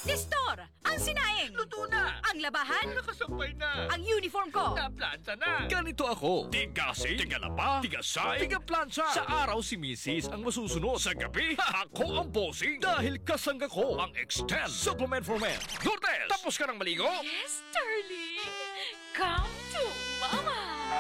Tistor, ang sinaing. Luto na! Ang labahan, Nakasampay na! ang uniform ko. Naplanta na! Ganito ako. Tigasi, tigalaba, tigasay, tigaplansa. Sa araw si Mrs. ang masusunod. Sa gabi, ako ang bossing. Dahil kasangga ko ang Extend Supplement for Men. Lourdes, tapos ka ng maligo? Yes, darling. Come to mama.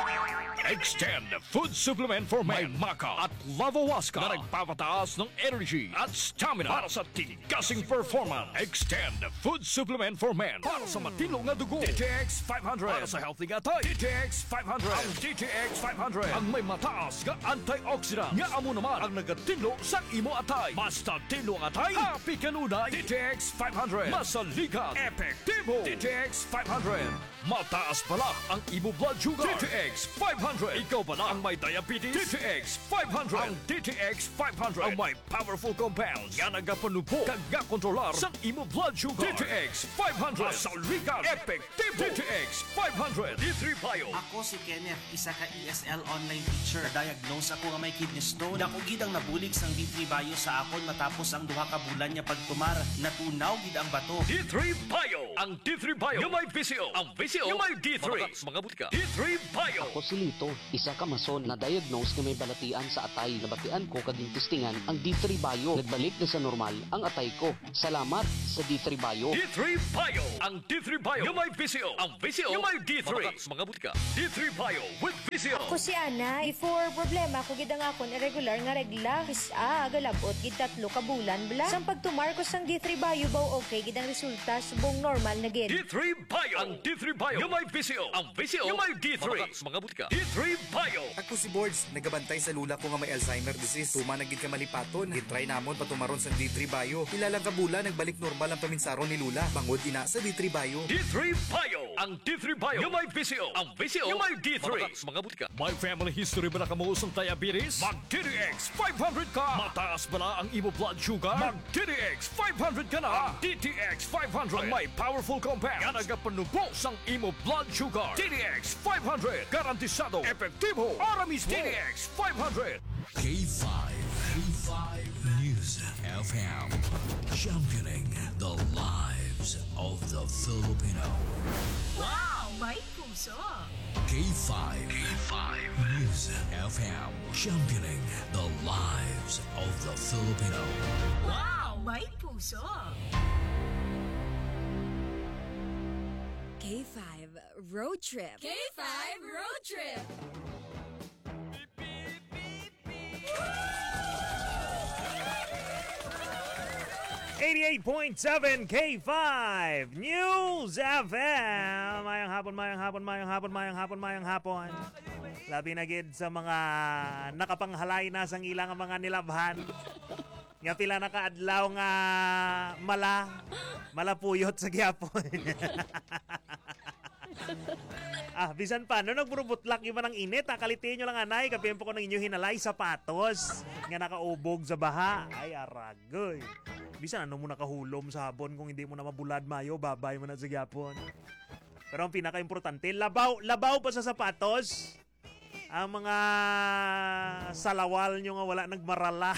Extend Food Supplement for Men. May maca at lavawaska na nagpapataas ng energy at stamina para sa tigasing performance. Extend Food Supplement for Men para sa matilong na dugo. DTX 500 para sa healthy gatay. DTX 500. Ang DTX 500 ang may mataas nga antioxidant. Nga amo naman ang nagatilo sa imo atay. Basta tilo ang atay, happy kanunay. DTX 500. Masaligan, epektibo. DTX 500. Mataas pala ang imo blood sugar. DTX 500. Ikaw pala ang may diabetes. DTX 500. Ang DTX 500 ang may powerful compounds nga nagapanupo kag nga kontrolar sa imo blood sugar. DTX 500. Masaligan, epektibo. DTX 500. D3 Bio. Ako si Kenneth, isa ka ESL online teacher. Na-diagnose ako nga may kidney stone. Dako gid ang nabulig sang D3 Bio sa akon matapos ang duha ka bulan niya pagtumar. Natunaw gid ang bato. D3 Bio. Ang D3 Bio yung may VCO. Ang VCO yung may D3. Mga butika. D3 Bio. Ako si Lito, isa ka mason na diagnose nga may balatian sa atay. Nabatian ko kaging testingan ang D3 Bio. Nagbalik na sa normal ang atay ko. Salamat sa D3 Bio. D3 Bio. Ang D3 Bio yung may VCO. Ang VCO yung may D3. Mga butika. D3 Bio with VCO. Ako si Ana, before problema ko gid ang akon irregular nga regla. Agalabot gid 3 ka bulan bla. Sang pagtumar ko sang D3 Bio baw okay gid ang resulta subong normal na gid. D3 Bio. Ang D3 Bio yung may VCO. Ang VCO yung may D3. Mga butika. D3 Bio. Ako si Boards, nagabantay sa lula ko nga may Alzheimer disease. Tuma na gid ka malipaton. Gitry namon patumaron sa D3 Bio. Ilalang kabula nagbalik normal ang paminsaron ni Lula. Bangod ina sa D3 Bio. D3 Bio. Ang D3 Bio yung may VCO. Ang VCO yung may D3. Mga butika. May family history ba na kamuusong diabetes? Mag DTX 500 ka. Mataas ba na ang imo blood sugar? Mag DTX 500 ka na. Ang DTX 500 ang may powerful compound nga nagapanubo sang imo blood sugar. DTX 500 garantisado, epektibo, para mismo. DTX 500. K5 News FM, championing the lives of the Filipino. Wow, may puso. K5 News FM, championing the lives of the Filipino. Wow, may puso. K5 Road Trip. K5 Road Trip. 88.7 K5 News FM. Mayang hapon. Labi na gid sa mga nakapanghalay na sang ilang mga nilabhan. Nga pila nakaadlaw nga malapuyot sa gyapon. Bisan pa, no nagburubutlak yung manang init, kalitin nyo lang anay, kapimpo ko ng inyo hinalay sapatos, nga nakaubog sa baha. Ay, aragoy. Bisan ano mo nakahulom sa habon kung hindi mo na mabulad mayo, babay mo na sa gyapon. Pero ang pinaka-importante, labaw pa sa sapatos. Ang mga salawal nyo nga wala nagmarala.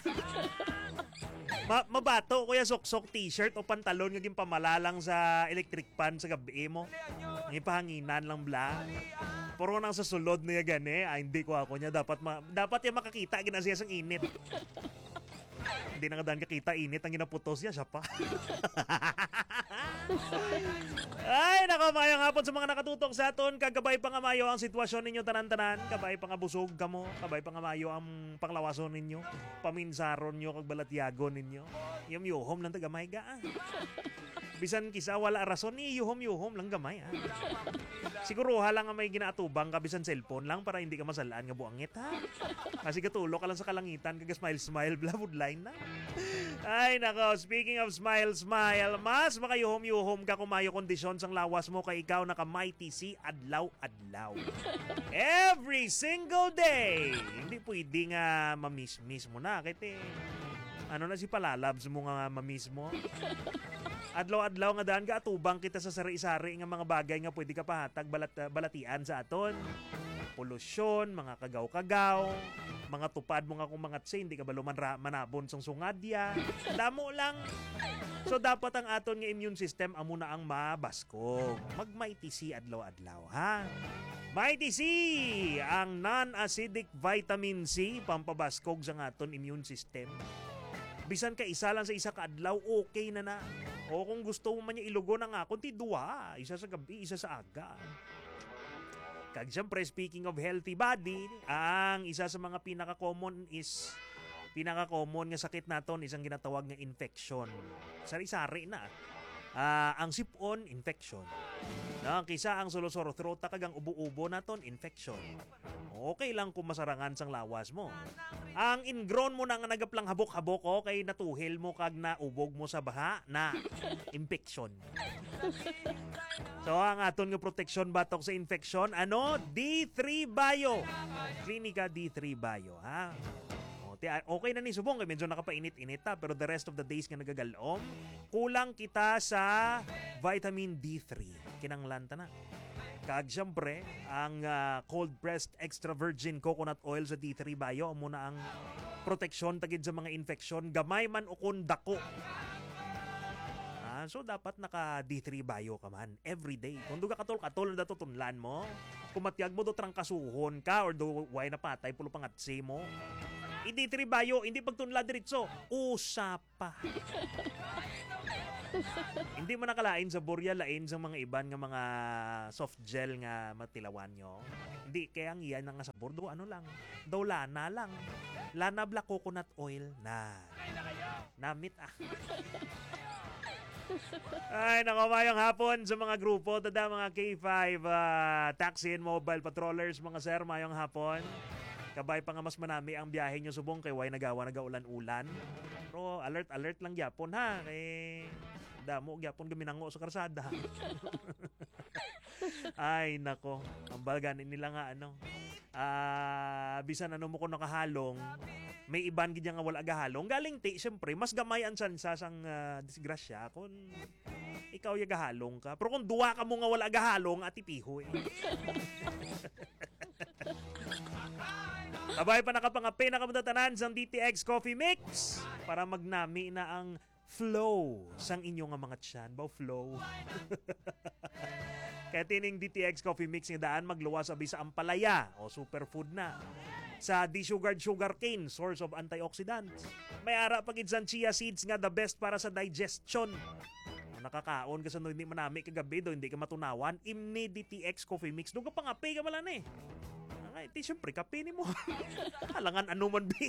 Mabato, kuya soksok, t-shirt o pantalon nga gimpamalalang sa electric pan sa gabi mo. Ang ipahanginan lang bla. Puro nang sa sulod niya gani, hindi ko ako niya. Dapat yung makakita, ginasiya sang init. Hindi na nga daan kakita, init ang ginaputos niya, siya pa. Ay, nako, mayang hapon sa mga nakatutok sa aton. Kagabay pa nga mayo ang sitwasyon ninyo tanan-tanan. Kabay pa nga busog kamo. Kabay pa nga mayo ang panglawason ninyo. Paminsaron nyo kag balatyagon ninyo. Yuhom lang tagamay ga. Bisan kisa wala rason ni yuhom lang gamay. Siguro lang nga may ginaatubang ka bisan cellphone lang para hindi ka masalaan nga buangit ha. Kasi katulog ka lang sa kalangitan kag smile blabud line na. Ay nako, speaking of smile, mas makayuhom-yuhom ka kumayo kondisyon sang lawas mo kay ikaw naka-mighty si adlaw-adlaw. Every single day. Hindi pwede nga mamiss mo na kasi ano na si palalabs mo nga mamiss mo. Adlaw-adlaw nga daan ka atubang kita sa sari-sari nga mga bagay nga pwede ka pahatag balatian sa aton. polusyon, mga kagaw-kagaw, mga tupad mo nga kung mga tse, hindi ka ba manabon sang sungadya, damo lang. So dapat ang aton nga immune system amo na ang mabaskog. Mag-Mighty C adlaw-adlaw, ha? Mighty C, ang non-acidic vitamin C, pampabaskog sa aton immune system. Bisan ka isa lang sa isa ka adlaw, okay na na. O kung gusto mo man niya ilugo na nga, kunti dua, isa sa gabi, isa sa aga. Kag siyempre, speaking of healthy body, ang isa sa mga pinaka-common nga sakit naton isang ginatawag nga infection. Sari-sari na. Ang sipon, infection. Kisa ang sulo-sore throat kagang ubo-ubo naton, infection. Okay lang kung masarangan sang lawas mo. Ang ingrown mo na nga nagaplang habok-habok, okay, natuhil mo kag naubog mo sa baha na infection. So ang aton nga protection batok sa infection, D3 Bio. Klinika D3 Bio, ha? Okay na ni subong, medyo nakapainit-init ta, pero the rest of the days nga nagagalom, kulang kita sa vitamin D3. Kinanglan ta na. Kag syempre, ang cold pressed extra virgin coconut oil sa D3 Bio muna ang proteksyon tagid sa mga infeksyon, gamay man o kun dako. So dapat naka D3 Bio ka man every day. Kung duga katol na tutunlan mo, kumatyag mo do trangkasuhon ka or do way na patay pulo pangatsi mo. D3 Bio, hindi pagtunla diretso, usapa. Hindi mo nakalain sa burya lain sa mga iban nga mga soft gel nga matilawan nyo. Hindi, kaya ang iyan nga sa burdo, lang, daw lana lang. Lana black coconut oil na. Namit Ay, nakamayang hapon sa mga grupo, tada mga K5 taxi and mobile patrollers, mga sir, mayang hapon. Kabay pa nga mas manami ang biyahe nyo subong kay way nagaulan-ulan. Pero alert lang gyapon ha, kay damo gyapon gaminango sa karsada. Ay nako, ang balganin nila nga bisan mo ko nakahalong, may iban gid nga wala gahalong. Galing syempre mas gamay ang sansa sang disgrasya kung ikaw ya gahalong ka. Pero kung duwa ka mo nga wala gahalong, atipiho Abay pa nakapangapi na kamutatanan sa DTX Coffee Mix para magnami na ang flow sang inyong mga tiyan. Flow. Kaya tining DTX Coffee Mix nga daan magluwas abi sa ampalaya o superfood na. Sa desugared sugarcane, source of antioxidants. May ara pagid sa chia seeds nga the best para sa digestion. Nakakaon ka sa hindi manami kagabi do hindi ka matunawan, imni DTX Coffee Mix. Doon ka pangapi ka malan Di syempre, kape ni mo. Halangan man bi.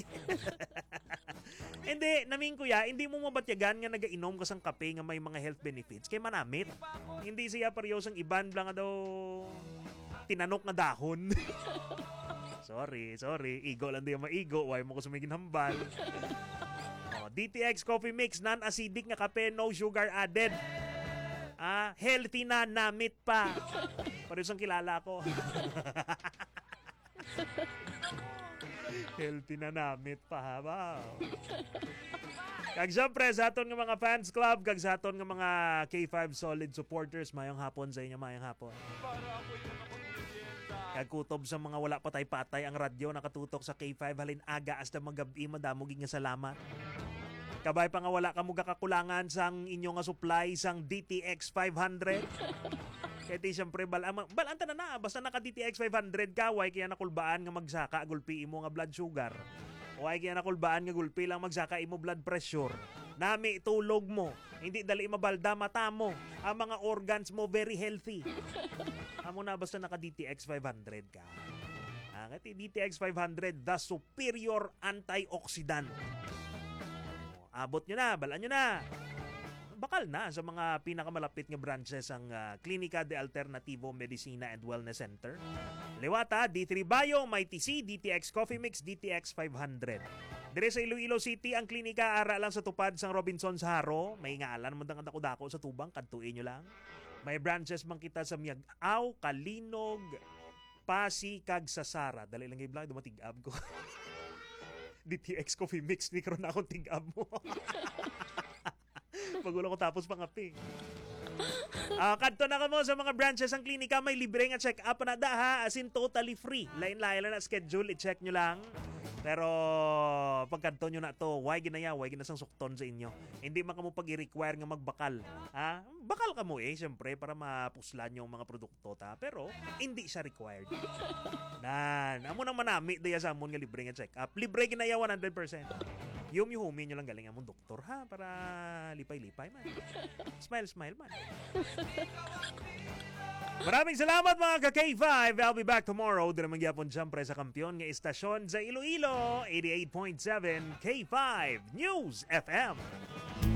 Hindi, namin kuya, hindi mo mabatyagan nga nagainom ka sang kape nga may mga health benefits. Kaya manamit. Hindi siya parehosang iban lang daw tinanok na dahon. Sorry. Igo lang di maigo. Why mo ko sumigin hambal. DTX Coffee Mix, non-acidic nga kape, no sugar added. Healthy na, namit pa. Parehosang kilala ko. Healthy na namit pa ha. Wow. Kag syempre sa aton nga mga fans club, kag sa aton nga mga K5 solid supporters, mayong hapon sa inyo, mayong hapon. Kag kutob sa mga wala patay-patay ang radyo nakatutok sa K5 halin aga hasta magabi, madamo nga salamat. Kabay pa nga wala ka mo kakulangan sang inyo nga supply sang DTX 500. Kaya di siyempre balanta na basta naka DTX 500 ka, way kaya nakulbaan nga magsaka gulpi imo nga blood sugar. Way kaya nakulbaan nga gulpi lang magsaka imo blood pressure. Nami tulog mo, hindi dali mabalda mata mo. Ang mga organs mo very healthy. Amo na basta naka DTX 500 ka. Kaya DTX 500 the superior antioxidant. Abot nyo na, balaan nyo na. Bakal na sa mga pinakamalapit nga branches ang Klinika de Alternativo Medicina and Wellness Center. Liwata, D3 Bio, Mighty C, DTX Coffee Mix, DTX 500. Dire sa Iloilo City, ang klinika ara lang sa tupad sang Robinson sa Haro. May ngalan mo dang dako-dako sa tubang, kadtuin nyo lang. May branches man kita sa Miag-Aw, Kalinog, Pasi, kag sa Sara. Dali lang i-vlog, dumatig-ab ko. DTX Coffee Mix, di karon na akong tig-ab mo. Magulo ko tapos pangapi. Kadto na ka mo sa mga branches ang klinika, may libre nga check-up na da ha, as in totally free. Lain-lain na schedule, i-check nyo lang. Pero pagkadto nyo na to, why ginasang sukton sa inyo. Hindi man ka mo pag-i-require nga magbakal. Ha? Bakal ka mo syempre, para mapuslan yung mga produkto ta. Pero hindi siya required. Amo nang manami, daya sa amon nga libre nga check-up. Libre ginaya 100%. Yumi nyo lang galing among doktor ha, para lipay-lipay man. Smile man. Maraming salamat mga ka-K5. I'll be back tomorrow. Doon naman gyapon siyempre sa kampiyon nga istasyon sa Iloilo, 88.7 K5 News FM.